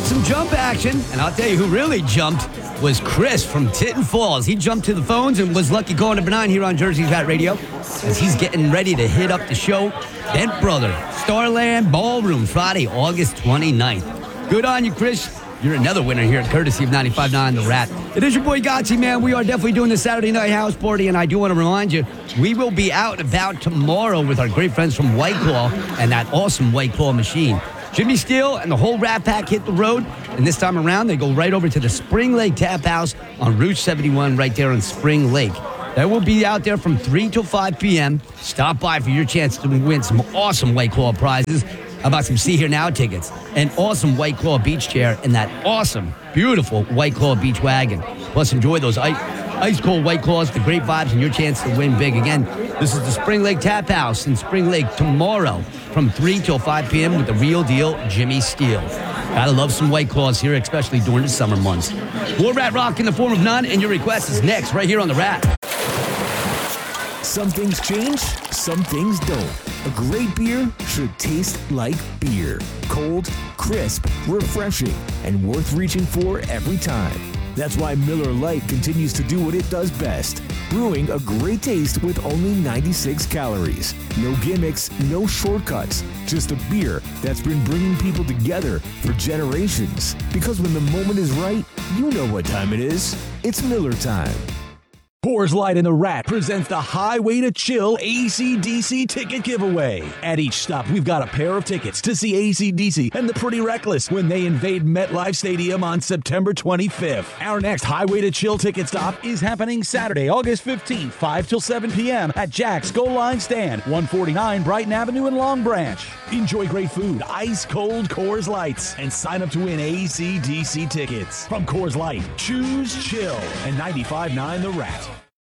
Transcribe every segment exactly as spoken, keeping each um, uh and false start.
some jump action, and I'll tell you who really jumped was Chris from Tinton Falls. He jumped to the phones and was lucky calling number nine here on Jersey's Rat Radio as he's getting ready to hit up the show. Bent Brother, Starland Ballroom, Friday, August twenty-ninth. Good on you, Chris. You're another winner here at courtesy of ninety-five point nine The Rat. It is your boy Gotchi, man. We are definitely doing the Saturday night house party, and I do want to remind you, we will be out and about tomorrow with our great friends from White Claw and that awesome White Claw machine. Jimmy Steele and the whole Rat Pack hit the road, and this time around, they go right over to the Spring Lake Tap House on Route seventy-one right there on Spring Lake. They will be out there from three till five p.m. Stop by for your chance to win some awesome White Claw prizes. How about some See Here Now tickets, an awesome White Claw beach chair, and that awesome, beautiful White Claw beach wagon. Plus, enjoy those ice, ice cold White Claws, the great vibes, and your chance to win big. Again, this is the Spring Lake Tap House in Spring Lake tomorrow from three till five p.m. with the real deal Jimmy Steele. Gotta love some White Claws here, especially during the summer months. More Rat Rock in the form of none, and your request is next right here on The Rat. Some things change, some things don't. A great beer should taste like beer. Cold, crisp, refreshing, and worth reaching for every time. That's why Miller Lite continues to do what it does best, brewing a great taste with only ninety-six calories. No gimmicks, no shortcuts, just a beer that's been bringing people together for generations. Because when the moment is right, you know what time it is. It's Miller time. Coors Light and the Rat presents the Highway to Chill A C D C ticket giveaway. At each stop, we've got a pair of tickets to see A C D C and the Pretty Reckless when they invade MetLife Stadium on September twenty-fifth. Our next Highway to Chill ticket stop is happening Saturday, August fifteenth, five till seven p.m. at Jack's Goal Line Stand, one forty-nine Brighton Avenue in Long Branch. Enjoy great food, ice-cold Coors Lights, and sign up to win A C D C tickets. From Coors Light, choose chill and ninety-five point nine The Rat.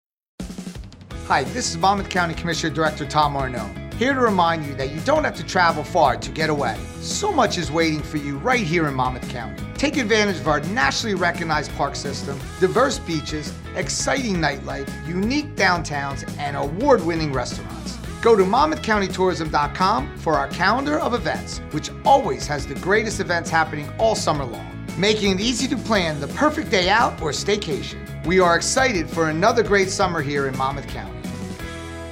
Hi, this is Monmouth County Commissioner Director Tom Arnone, here to remind you that you don't have to travel far to get away. So much is waiting for you right here in Monmouth County. Take advantage of our nationally recognized park system, diverse beaches, exciting nightlife, unique downtowns, and award-winning restaurants. Go to monmouth county tourism dot com for our calendar of events, which always has the greatest events happening all summer long, making it easy to plan the perfect day out or staycation. We are excited for another great summer here in Monmouth County.